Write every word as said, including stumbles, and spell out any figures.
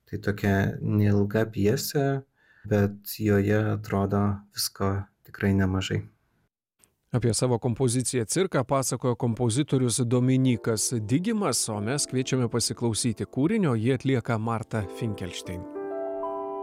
Tai tokia neilga pjesė, bet joje atrodo visko tikrai nemažai. Apie savo kompoziciją cirką pasakojo kompozitorius Dominykas Digimas, o mes kviečiame pasiklausyti kūrinio, jį atlieka Marta Finkelštein.